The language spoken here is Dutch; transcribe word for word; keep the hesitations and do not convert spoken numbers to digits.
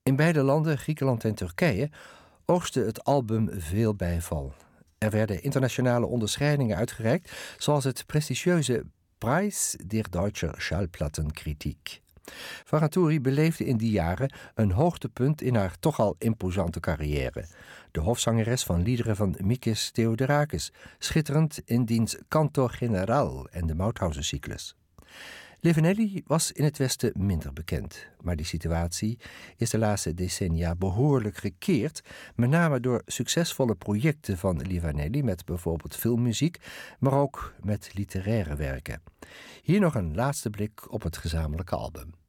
In beide landen, Griekenland en Turkije, oogste het album veel bijval. Er werden internationale onderscheidingen uitgereikt, zoals het prestigieuze Preis der Deutscher Schallplattenkritik. Ferranturi beleefde in die jaren een hoogtepunt in haar toch al imposante carrière. De hoofdzangeres van liederen van Mikis Theodorakis, schitterend in diens Canto General en de Mauthausen-cyclus. Livaneli was in het Westen minder bekend, maar die situatie is de laatste decennia behoorlijk gekeerd, met name door succesvolle projecten van Livaneli met bijvoorbeeld filmmuziek, maar ook met literaire werken. Hier nog een laatste blik op het gezamenlijke album.